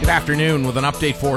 Good afternoon with an update for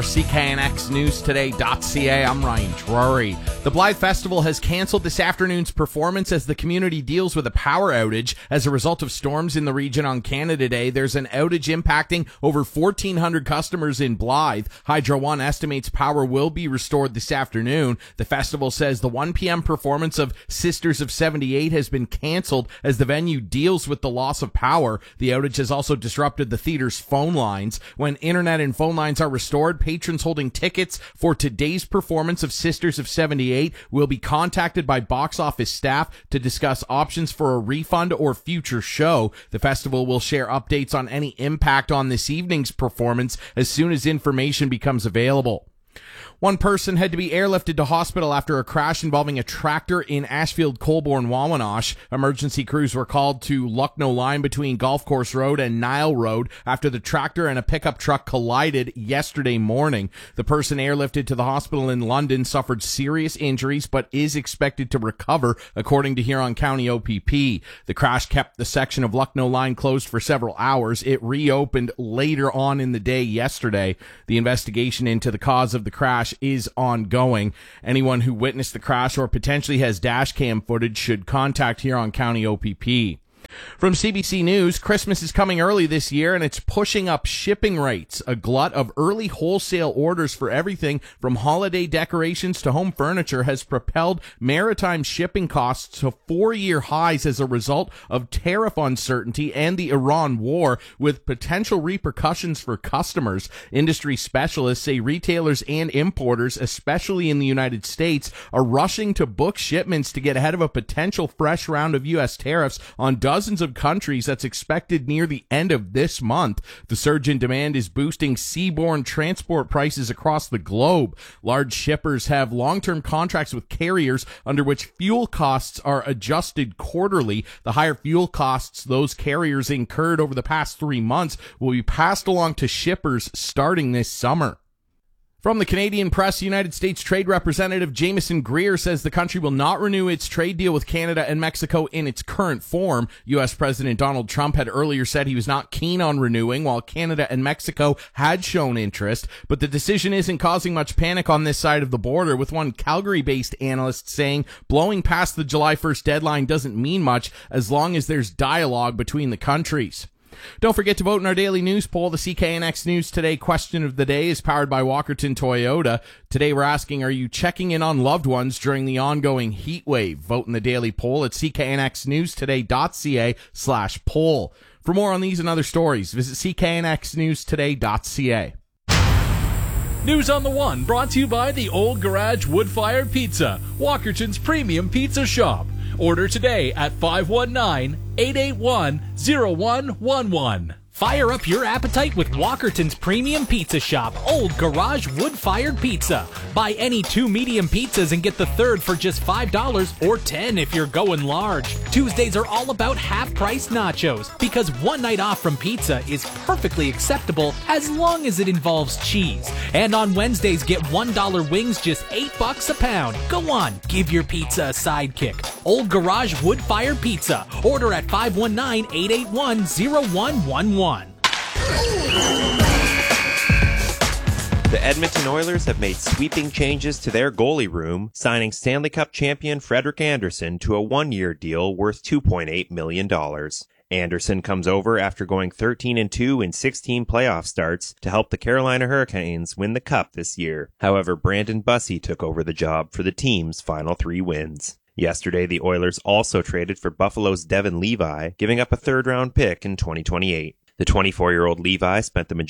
CKNXNewsToday.ca. I'm Ryan Drury. The Blythe Festival has canceled this afternoon's performance as the community deals with a power outage as a result of storms in the region on Canada Day. There's an outage impacting over 1,400 customers in Blythe. Hydro One estimates power will be restored this afternoon. The festival says the 1 p.m. performance of Sisters of 78 has been canceled as the venue deals with the loss of power. The outage has also disrupted the theater's phone lines. When internet and phone lines are restored, patrons holding tickets for today's performance of Sisters of 78 will be contacted by box office staff to discuss options for a refund or future show. The festival will share updates on any impact on this evening's performance as soon as information becomes available. One person had to be airlifted to hospital after a crash involving a tractor in Ashfield, Colborne, Wawanosh. Emergency crews were called to Lucknow line between Golf Course Road and Nile Road after the tractor and a pickup truck collided yesterday morning. The person airlifted to the hospital in London suffered serious injuries but is expected to recover, according to Huron County OPP. The crash kept the section of Lucknow line closed for several hours. It reopened later on in the day yesterday. The investigation into the cause of the crash is ongoing. Anyone who witnessed the crash or potentially has dash cam footage should contact Huron County OPP. From CBC News, Christmas is coming early this year and it's pushing up shipping rates. A glut of early wholesale orders for everything from holiday decorations to home furniture has propelled maritime shipping costs to 4-year highs as a result of tariff uncertainty and the Iran war, with potential repercussions for customers. Industry specialists say retailers and importers, especially in the United States, are rushing to book shipments to get ahead of a potential fresh round of U.S. tariffs on dozens of countries that's expected near the end of this month. The surge in demand is boosting seaborne transport prices across the globe. Large shippers have long-term contracts with carriers under which fuel costs are adjusted quarterly. The higher fuel costs those carriers incurred over the past 3 months will be passed along to shippers starting this summer. From the Canadian Press, United States Trade Representative Jameson Greer says the country will not renew its trade deal with Canada and Mexico in its current form. U.S. President Donald Trump had earlier said he was not keen on renewing, while Canada and Mexico had shown interest. But the decision isn't causing much panic on this side of the border, with one Calgary-based analyst saying blowing past the July 1st deadline doesn't mean much as long as there's dialogue between the countries. Don't forget to vote in our daily news poll. The CKNX News Today question of the day is powered by Walkerton Toyota. Today we're asking, are you checking in on loved ones during the ongoing heat wave? Vote in the daily poll at cknxnewstoday.ca/poll. For more on these and other stories, visit cknxnewstoday.ca. News on the One brought to you by the Old Garage Wood-Fired Pizza, Walkerton's premium pizza shop. Order today at 519-881-0111. Fire up your appetite with Walkerton's premium pizza shop, Old Garage Wood-Fired Pizza. Buy any 2 medium pizzas and get the third for just $5 or $10 if you're going large. Tuesdays are all about half-price nachos because one night off from pizza is perfectly acceptable as long as it involves cheese. And on Wednesdays, get $1 wings just $8 a pound. Go on, give your pizza a sidekick. Old Garage Wood-Fired Pizza. Order at 519-881-0111. The Edmonton Oilers have made sweeping changes to their goalie room, signing Stanley Cup champion Frederik Andersen to a 1-year deal worth $2.8 million. Andersen comes over after going 13-2 in 16 playoff starts to help the Carolina Hurricanes win the Cup this year. However, Brandon Bussi took over the job for the team's final 3 wins. Yesterday, the Oilers also traded for Buffalo's Devon Levi, giving up a third-round pick in 2028. The 24-year-old Levi spent the